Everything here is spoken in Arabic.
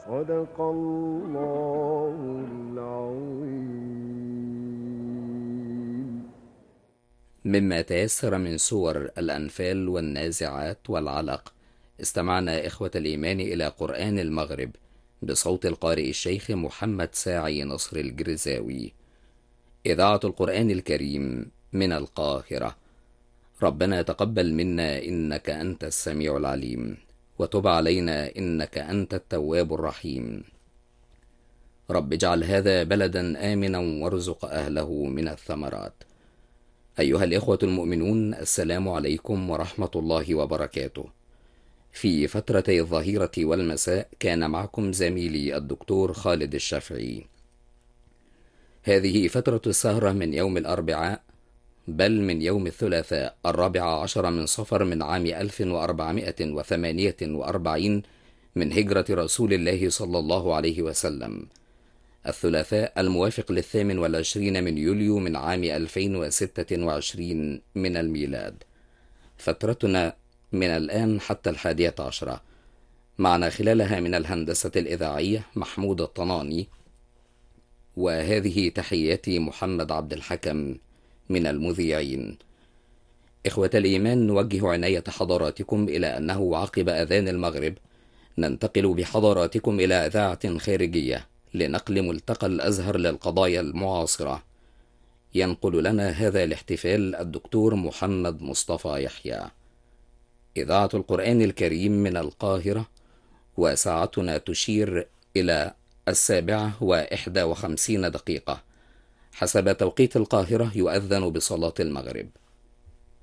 صدق الله العظيم. مما تيسر من سور الأنفال والنازعات والعلق، استمعنا إخوة الإيمان إلى قرآن المغرب بصوت القارئ الشيخ محمد ساعي نصر الجرزاوي. إذاعة القرآن الكريم من القاهرة. ربنا تقبل منا إنك أنت السميع العليم، وتب علينا إنك أنت التواب الرحيم. رب اجعل هذا بلدا آمنا وارزق أهله من الثمرات. أيها الإخوة المؤمنون، السلام عليكم ورحمة الله وبركاته. في فترتي الظهيرة والمساء كان معكم زميلي الدكتور خالد الشافعي. هذه فترة السهرة من يوم الأربعاء، بل من يوم الثلاثاء 14 من صفر من عام 1448 من هجرة رسول الله صلى الله عليه وسلم، الثلاثاء الموافق ل28 من يوليو من عام 2026 من الميلاد. فترتنا من الآن حتى 11، معنا خلالها من الهندسة الإذاعية محمود الطناني، وهذه تحياتي محمد عبد الحكم من المذيعين. إخوة الإيمان، نوجه عناية حضراتكم إلى أنه عقب أذان المغرب ننتقل بحضراتكم إلى إذاعة خارجية لنقل ملتقى الأزهر للقضايا المعاصرة. ينقل لنا هذا الاحتفال الدكتور محمد مصطفى يحيى. إذاعة القرآن الكريم من القاهرة، وساعتنا تشير إلى 7:51 دقيقة حسب توقيت القاهرة. يؤذن بصلاة المغرب.